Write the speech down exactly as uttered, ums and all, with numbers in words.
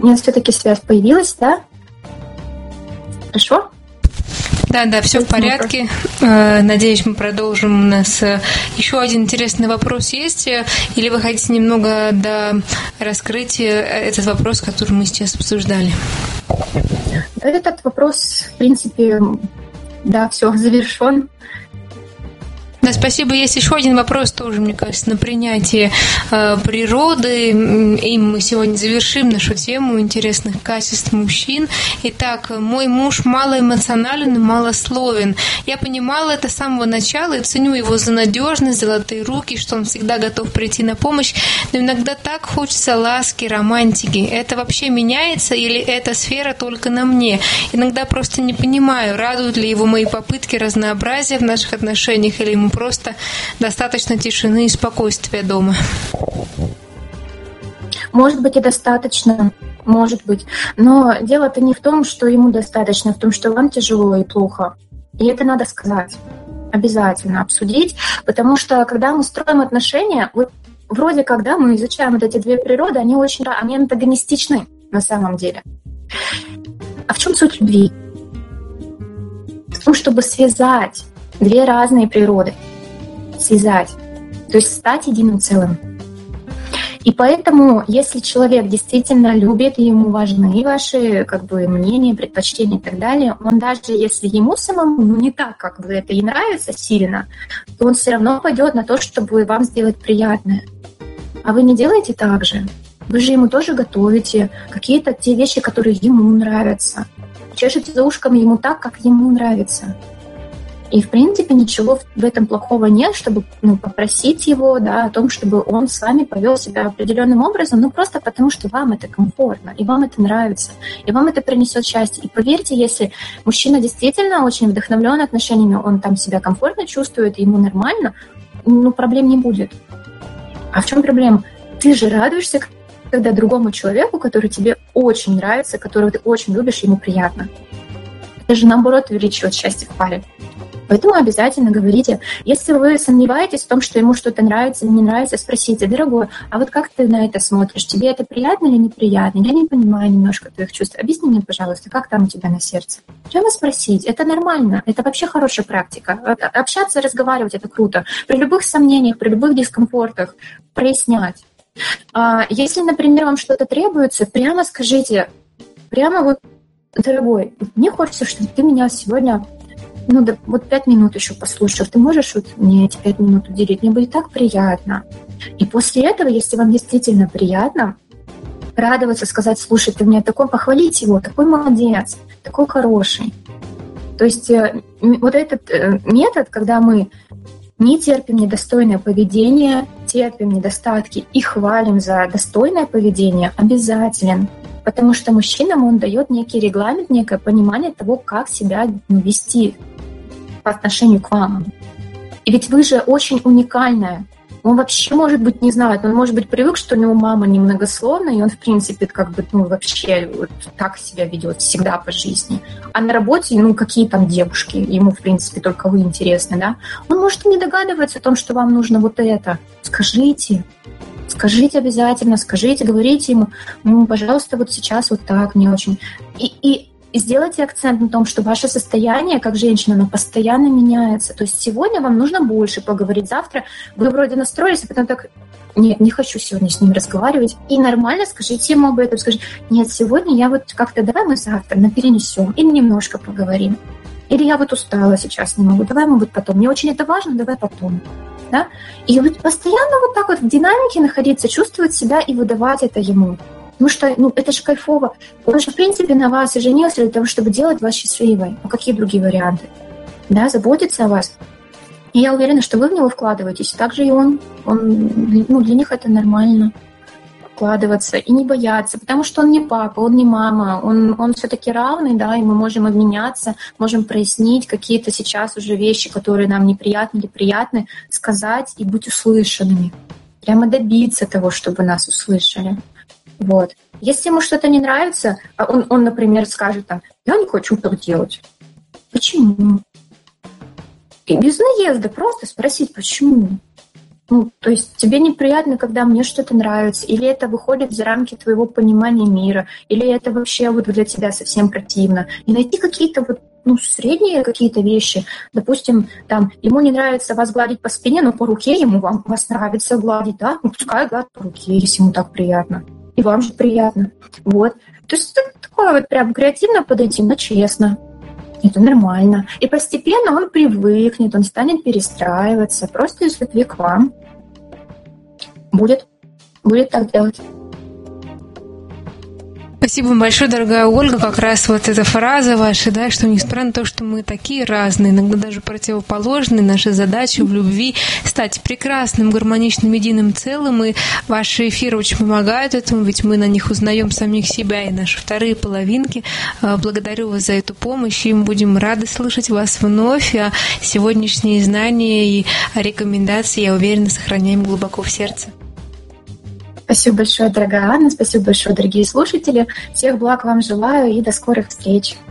Нет, все-таки связь появилась, да? Хорошо? Да, да, все в порядке. Надеюсь, мы продолжим. У нас еще один интересный вопрос есть. Или вы хотите немного до раскрыть этот вопрос, который мы сейчас обсуждали? Этот вопрос, в принципе, да, все, завершен. Да, спасибо. Есть еще один вопрос тоже, мне кажется, на принятие э, природы. Им мы сегодня завершим нашу тему интересных качеств мужчин. Итак, мой муж малоэмоционален и малословен. Я понимала это с самого начала и ценю его за надежность, золотые руки, что он всегда готов прийти на помощь. Но иногда так хочется ласки, романтики. Это вообще меняется или эта сфера только на мне? Иногда просто не понимаю, радуют ли его мои попытки разнообразия в наших отношениях или ему просто достаточно тишины и спокойствия дома. Может быть, и достаточно, может быть. Но дело-то не в том, что ему достаточно, в том, что вам тяжело и плохо. И это надо сказать, обязательно обсудить, потому что когда мы строим отношения, вот вроде как, да, мы изучаем вот эти две природы, они очень, они антагонистичны на самом деле. А в чем суть любви? В том, чтобы связать две разные природы, связать, то есть стать единым целым. И поэтому, если человек действительно любит, и ему важны ваши как бы, мнения, предпочтения и так далее, он даже если ему самому ну, не так, как бы это и нравится сильно, то он все равно пойдет на то, чтобы вам сделать приятное. А вы не делаете так же. Вы же ему тоже готовите какие-то те вещи, которые ему нравятся. Чешете за ушком ему так, как ему нравится. И, в принципе, ничего в этом плохого нет, чтобы ну, попросить его да, о том, чтобы он с вами повел себя определенным образом, ну просто потому, что вам это комфортно, и вам это нравится, и вам это принесет счастье. И поверьте, если мужчина действительно очень вдохновлен отношениями, он там себя комфортно чувствует, и ему нормально, ну проблем не будет. А в чем проблема? Ты же радуешься, когда другому человеку, который тебе очень нравится, которого ты очень любишь, ему приятно. Это же, наоборот, увеличивает счастье в паре. Поэтому обязательно говорите, если вы сомневаетесь в том, что ему что-то нравится или не нравится, спросите: дорогой, а вот как ты на это смотришь? Тебе это приятно или неприятно? Я не понимаю немножко твоих чувств. Объясни мне, пожалуйста, как там у тебя на сердце? Прямо спросить. Это нормально. Это вообще хорошая практика. Общаться, разговаривать — это круто. При любых сомнениях, при любых дискомфортах прояснять. Если, например, вам что-то требуется, прямо скажите, прямо вот: дорогой, мне хочется, чтобы ты меня сегодня... Ну, да, вот пять минут еще послушал. Ты можешь вот мне эти пять минут уделить? Мне будет так приятно. И после этого, если вам действительно приятно, радоваться, сказать: слушай, ты мне такой, похвалить его, такой молодец, такой хороший. То есть э, вот этот э, метод, когда мы не терпим недостойное поведение, терпим недостатки и хвалим за достойное поведение, обязателен. Потому что мужчинам он дает некий регламент, некое понимание того, как себя вести по отношению к вам. И ведь вы же очень уникальная. Он вообще, может быть, не знает, он, может быть, привык, что у него мама немногословная, и он, в принципе, как бы, ну, вообще вот так себя ведет всегда по жизни. А на работе, ну, какие там девушки, ему, в принципе, только вы интересны, да? Он может и не догадываться о том, что вам нужно вот это. Скажите. Скажите обязательно, скажите, говорите ему: ну, пожалуйста, вот сейчас вот так, мне очень... И, и, и сделайте акцент на том, что ваше состояние как женщина, оно постоянно меняется. То есть сегодня вам нужно больше поговорить, завтра вы вроде настроились, а потом так: нет, не хочу сегодня с ним разговаривать. И нормально скажите ему об этом, скажите: нет, сегодня я вот как-то, давай мы завтра на перенесем или немножко поговорим. Или я вот устала сейчас, не могу, давай мы вот потом. Мне очень это важно, давай потом. Да? И вот постоянно вот так вот в динамике находиться, чувствовать себя и выдавать это ему. Потому что ну, это же кайфово. Он же, в принципе, на вас и женился для того, чтобы делать вас счастливой. А какие другие варианты? Да, заботиться о вас. И я уверена, что вы в него вкладываетесь. Также и он. он ну, для них это нормально. Вкладываться и не бояться, потому что он не папа, он не мама, он, он все-таки равный, да, и мы можем обменяться, можем прояснить какие-то сейчас уже вещи, которые нам неприятны или приятны, сказать и быть услышанными. Прямо добиться того, чтобы нас услышали. Вот. Если ему что-то не нравится, он, он например, скажет там: я не хочу так делать. Почему? И без наезда просто спросить, почему. Ну, то есть тебе неприятно, когда мне что-то нравится, или это выходит за рамки твоего понимания мира, или это вообще вот для тебя совсем противно. И найти какие-то вот, ну, средние какие-то вещи. Допустим, там, ему не нравится вас гладить по спине, но по руке ему вам, вас нравится гладить, да? Ну, пускай гладит по руке, если ему так приятно. И вам же приятно. Вот. То есть такое вот прям креативно подойти, но честно. Это нормально. И постепенно он привыкнет, он станет перестраиваться. Просто из любви к вам. Будет. Будет так делать. Спасибо вам большое, дорогая Ольга. Как раз вот эта фраза ваша, да, что несмотря на то, что мы такие разные, иногда даже противоположные, наша задача в любви стать прекрасным, гармоничным, единым целым, и ваши эфиры очень помогают этому, ведь мы на них узнаем самих себя и наши вторые половинки. Благодарю вас за эту помощь, и мы будем рады слышать вас вновь. А сегодняшние знания и рекомендации, я уверена, сохраняем глубоко в сердце. Спасибо большое, дорогая Анна, спасибо большое, дорогие слушатели. Всех благ вам желаю и до скорых встреч.